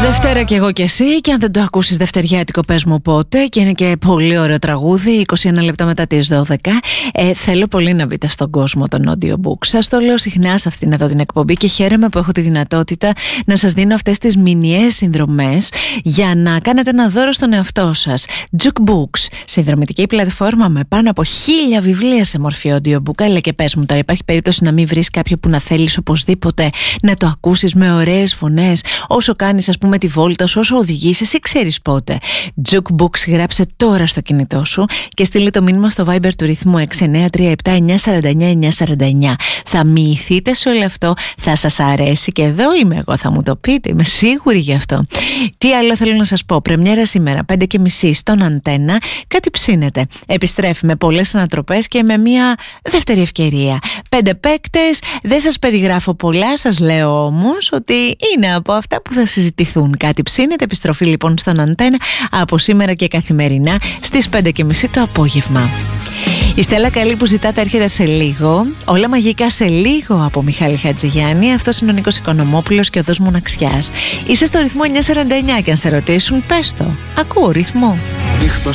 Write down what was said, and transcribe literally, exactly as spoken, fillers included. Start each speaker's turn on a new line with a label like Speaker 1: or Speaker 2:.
Speaker 1: Δευτέρα κι εγώ κι εσύ, και αν δεν το ακούσεις δευτεριάτικο πες μου πότε, και είναι και πολύ ωραίο τραγούδι, είκοσι ένα λεπτά μετά τις δώδεκα. ε, Θέλω πολύ να μπείτε στον κόσμο των audiobook. Σας το λέω συχνά σε αυτήν εδώ την εκπομπή και χαίρομαι που έχω τη δυνατότητα να σας δίνω αυτές τις μηνιαίες συνδρομές για να κάνετε ένα δώρο στον εαυτό σας. Jukebooks, συνδρομητική πλατφόρμα με πάνω από χίλια βιβλία σε μορφή audiobook. Αλλά και πες μου τώρα, υπάρχει περίπτωση να μην βρεις κάποιο που να θέλεις οπωσδήποτε να το ακούσεις με ωραίες φωνές όσο κάνεις, ας πούμε, με τη βόλτα σου, όσο οδηγείς, εσύ ξέρεις πότε. Jukebooks, γράψε τώρα στο κινητό σου και στείλε το μήνυμα στο Viber του ρυθμού έξι εννιά τρία επτά εννιά τέσσερα εννιά εννιά τέσσερα εννιά. Θα μοιηθείτε σε όλο αυτό, θα σας αρέσει και εδώ είμαι εγώ, θα μου το πείτε, είμαι σίγουρη γι' αυτό. Τι άλλο θέλω να σας πω, πρεμιέρα σήμερα πέντε και μισή στον Αντένα, κάτι ψήνεται. Επιστρέφει με πολλές ανατροπές και με μια δεύτερη ευκαιρία. Πέντε παίκτες, δεν σας περιγράφω πολλά, σας λέω όμως ότι είναι από αυτά που θα συζητηθούν. Κάτι ψήνεται. Επιστροφή λοιπόν στον Αντένα από σήμερα και καθημερινά στις πέντε και μισή το απόγευμα. Η Στέλλα Καλή που ζητάτε έρχεται σε λίγο. Όλα μαγικά σε λίγο από Μιχάλη Χατζηγιάννη. Αυτός είναι ο Νίκος Οικονομόπουλος και οδός Μοναξιάς. Είσαι στο ρυθμό εννιακόσια σαράντα εννιά και αν σε ρωτήσουν πες το. Ακούω ρυθμό.